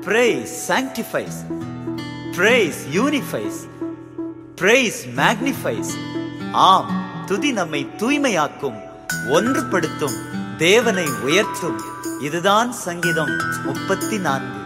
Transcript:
Praise sanctifies. Praise unifies. Praise magnifies. ஆம், துதி நம்மை தூய்மையாக்கும், ஒன்றுபடுத்தும், தேவனை உயர்த்தும். இதுதான் சங்கீதம் 34.